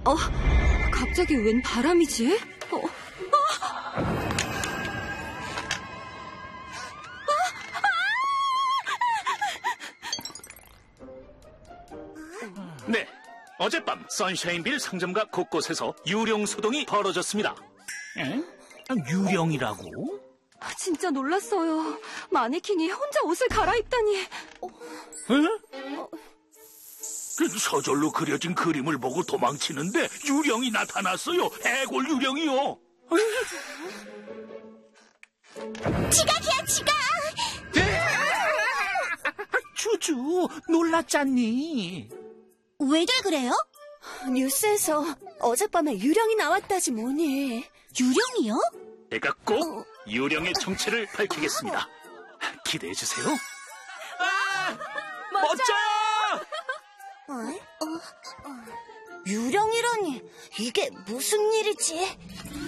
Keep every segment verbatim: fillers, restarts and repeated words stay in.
어, 갑자기 웬 바람이지? 어, 네, 어젯밤 선샤인빌 상점가 곳곳에서 유령 소동이 벌어졌습니다. 에? 유령이라고? 진짜 놀랐어요. 마네킹이 혼자 옷을 갈아입다니. 에? 그 서절로 그려진 그림을 보고 도망치는데 유령이 나타났어요. 해골 유령이요. 지각이야, 지각! 주주, 놀랐잖니? 왜들 그래요? 뉴스에서 어젯밤에 유령이 나왔다지 뭐니. 유령이요? 제가 꼭 유령의 정체를 밝히겠습니다. 기대해주세요. 아! 멋져! 어? 어? 어. 유령이라니, 이게 무슨 일이지?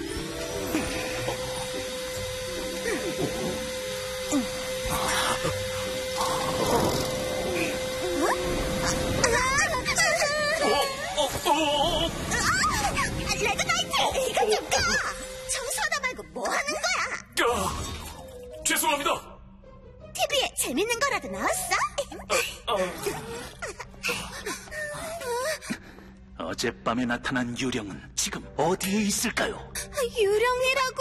어, 어, 어. 레드나이트, 이거 좀 까! 청소하다 말고 뭐 하는 거야? 아, 죄송합니다. 티비에 재밌는 거라도 나왔어? 어젯밤에 나타난 유령은 지금 어디에 있을까요? 유령이라고?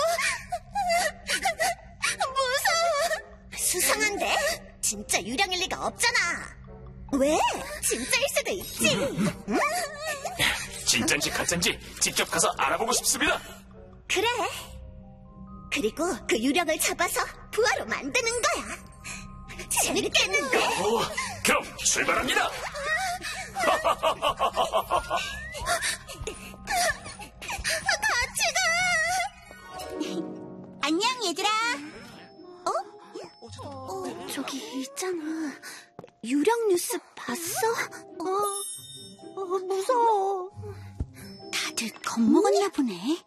무서워. 수상한데? 진짜 유령일 리가 없잖아. 왜? 진짜일 수도 있지. 진짠지 가짠지 직접 가서 알아보고 싶습니다. 그래. 그리고 그 유령을 잡아서 부하로 만드는 거야. 재밌겠는데? 오, 그럼 출발합니다. 같이 가. 안녕, 얘들아. 어? 어, 저기 있잖아. 유령 뉴스 봤어? 어, 어 무서워. 다들 겁먹었나 보네.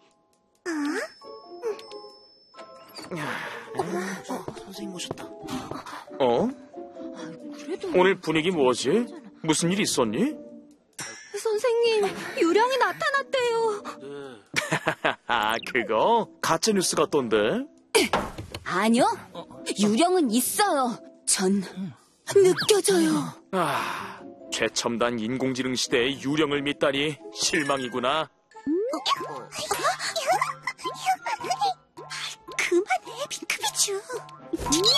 선생님 오셨다. 어? 오늘 분위기 뭐지? 무슨 일 있었니? 선생님, 유령이 나타났대요. 아, 그거? 가짜뉴스 같던데? 아니요. 유령은 있어요. 전 느껴져요. 아, 최첨단 인공지능 시대의 유령을 믿다니 실망이구나. 그만해, 핑크비추.